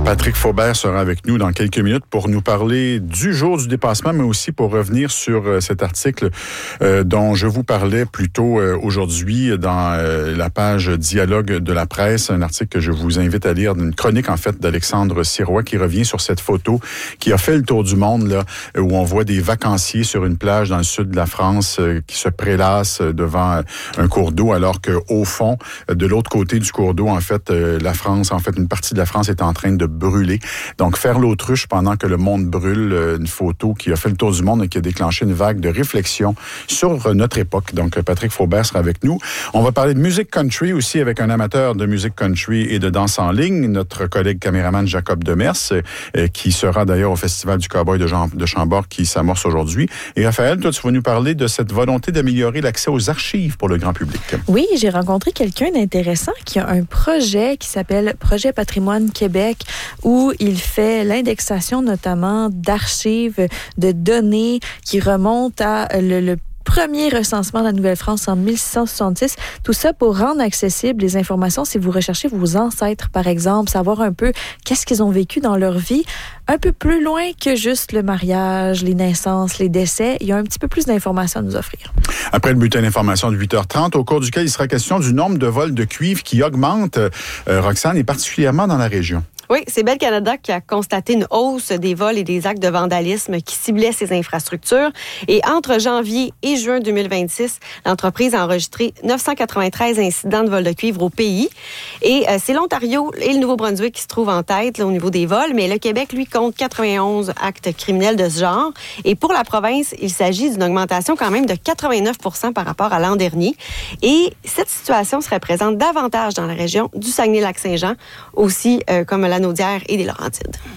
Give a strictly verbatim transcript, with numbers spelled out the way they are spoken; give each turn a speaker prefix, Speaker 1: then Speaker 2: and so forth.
Speaker 1: Patrick Faubert sera avec nous dans quelques minutes pour nous parler du jour du dépassement, mais aussi pour revenir sur euh, cet article euh, dont je vous parlais plus tôt euh, aujourd'hui dans euh, la page Dialogue de la presse, un article que je vous invite à lire, une chronique en fait d'Alexandre Sirois qui revient sur cette photo qui a fait le tour du monde, là, où on voit des vacanciers sur une plage dans le sud de la France euh, qui se prélassent devant un cours d'eau, alors qu'au fond, de l'autre côté du cours d'eau, en fait, euh, la France, en fait, une partie de la France est en train de brûler. Donc, faire l'autruche pendant que le monde brûle, euh, une photo qui a fait le tour du monde et qui a déclenché une vague de réflexion sur euh, notre époque. Donc, Patrick Faubert sera avec nous. On va parler de musique country aussi avec un amateur de musique country et de danse en ligne, notre collègue caméraman Jacob Demers, euh, qui sera d'ailleurs au Festival du Cowboy de, Jean, de Chambord qui s'amorce aujourd'hui. Et Raphaël, toi, tu vas nous parler de cette volonté d'améliorer l'accès aux archives pour le grand public.
Speaker 2: Oui, j'ai rencontré quelqu'un d'intéressant qui a un projet qui s'appelle Projet Patrimoine Québec, où il fait l'indexation notamment d'archives, de données qui remontent à le, le premier recensement de la Nouvelle-France en mille six cent soixante-six. Tout ça pour rendre accessibles les informations si vous recherchez vos ancêtres, par exemple, savoir un peu qu'est-ce qu'ils ont vécu dans leur vie, un peu plus loin que juste le mariage, les naissances, les décès. Il y a un petit peu plus d'informations à nous offrir.
Speaker 1: Après le bulletin d'information de huit heures trente, au cours duquel il sera question du nombre de vols de cuivre qui augmente, euh, Roxane, et particulièrement dans la région.
Speaker 3: Oui, c'est Bell Canada qui a constaté une hausse des vols et des actes de vandalisme qui ciblaient ces infrastructures. Et entre janvier et juin deux mille vingt-six, l'entreprise a enregistré neuf cent quatre-vingt-treize incidents de vol de cuivre au pays. Et euh, c'est l'Ontario et le Nouveau-Brunswick qui se trouvent en tête là, au niveau des vols, mais le Québec, lui, compte quatre-vingt-onze actes criminels de ce genre. Et pour la province, il s'agit d'une augmentation quand même de quatre-vingt-neuf pour cent par rapport à l'an dernier. Et cette situation serait présente davantage dans la région du Saguenay-Lac-Saint-Jean, aussi euh, comme la Naudière et des Laurentides.